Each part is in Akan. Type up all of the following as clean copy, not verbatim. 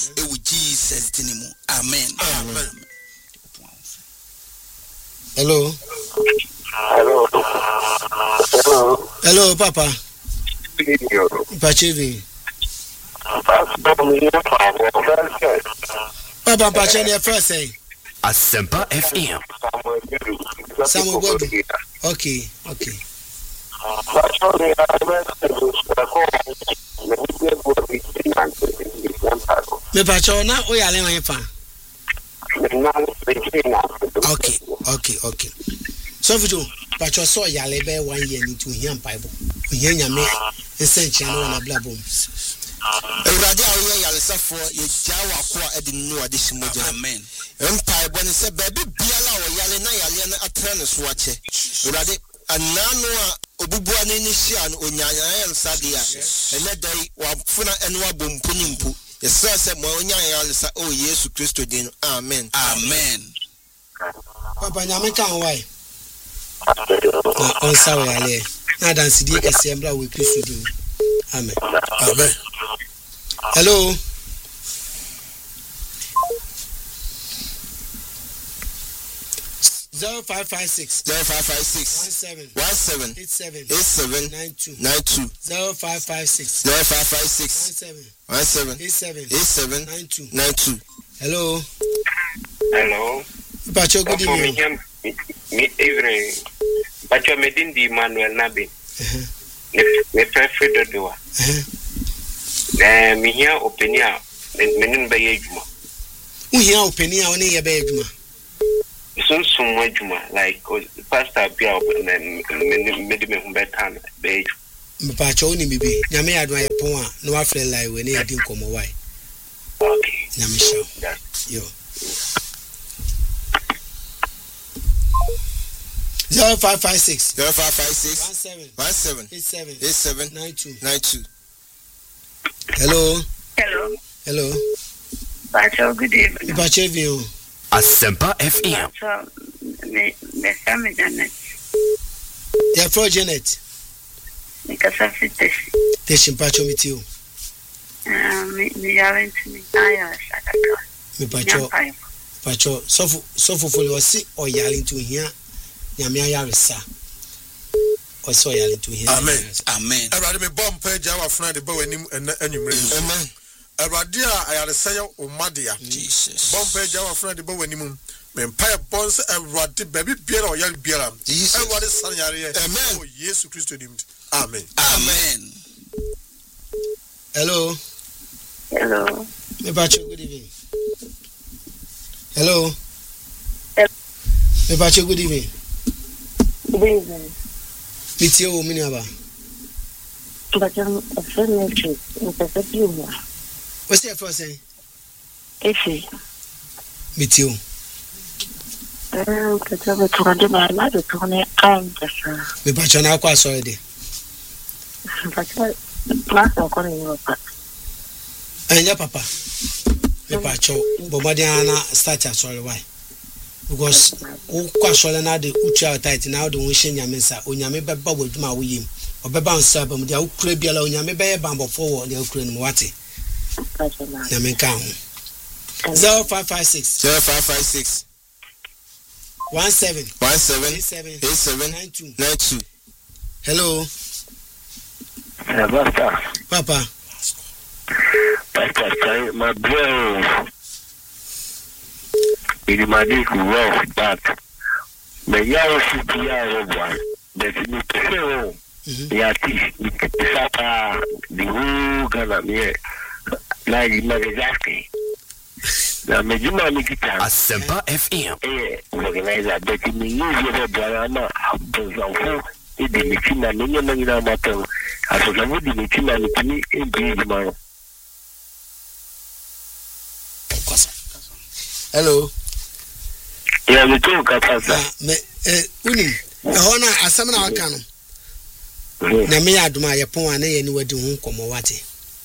ewu Jesus dinimu. Amen. Amen. Hello. Hello. Hello. Hello, Papa. Pachevi. Papa Pachevi, your first say. Asempa FM. Samuel Bodu. Okay. Me Pachevi na o yale wan fa. Okay. So Fujo, Pachevi so yale be 1 year ni to hia Bible. Hia nyame ensenche na na blabom. Ewurade awo yalesafo ye jawa kwa edi nu ade shimoja. Amen. Empire bone se baby biala wo yale na yale na atra ne so ache. Ewurade anano a obubua ne ni hia no onyanya yalesade a ene dai wa funa eno abompu ni mpu. Yesa se mo onyanya yalesa o Yesu Kristo din. Amen. Papa nyame kan wai. On sawe yale. Na dance die kese embra we Kristo din. Amen. Hello. Zero five five six 17 87 92 0556 17 92. Hello. Pacho, good evening. Evening. Pacho Medindi Manuel Nabi. Me prefer doa. Me here opinion. Menin be ejuma. Who here opinion on ye be ejuma? So ejuma like pastor bia me humbetan be ejuma. Me pacho ni bibi. Nyame adwa ye pon a no afre lai we na edi nkomo wai. Okay. Nyame sha. Yo. 0556 17 87 92. Hello. Pacho, good evening. Pacho view. Asempa FM. Pacho, me family Janet. Yeah, for Janet. Me kasafite. Teshin Pacho meet you. Me yawen to me aya shakaka. Me Pacho, so for you see or yelling to here. Nyame ayaresa. Oso yale to here. Amen. Erade me bomb page our friend the bow enim enumere. Amen. Erade a ayaresa ya omadea. Jesus. Bomb page our friend the bow enim. Me empire bonds erade baby biara o yale biara. Jesus. Erade san yare. Amen. Oh Yesu Kristo dim. Amen. Hello. Me Pacho, good evening. Hello. Me Pacho, good evening. Meet you, Minaba. But I'm a friend of you. What's your first name? Effie. Meet you. But I'm a to my mother to me. I'm Me Pacho na kwa sorry de. But last I'm calling you up. Anya papa. Me Pacho, Bomadiana start sorry why? Because o kwasole na de ucha tight na de won hye nyame sa onyame beba wadwuma wo yim obeba nsa ba mu de ukura biala onyame be bambo forward de ukura ni wate nyame kan 0556 17 87 92. Hello. Papa. Pastor, my bro. In my dick rough, but my young city are one. That you prefer. Yati, the whole Ghana here. Like Nagasaki. The Majima Nikita. Asempa FM. Organizer, but in the usual drama, Bozanfo, the Michina, Nina Mato, as a wood in Michina, in Bridgemar. Hello. Yeah, we talk about Uni, Hona, Asamana Wakano. Na me aduma ye pon ana ye ni wadi hu komo wate.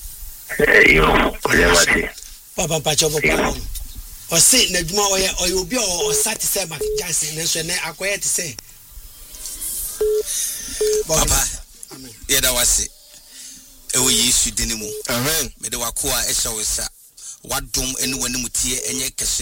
Papa Pacho papa. O se na duma oye obi o sati se Mark Jackson na so na akoye te se. Papa. Amen. Ye da wase. E wo Yesu dinimu. Amen. Me de wakoa e hye wo sa. wadom ene wani mutie enye kese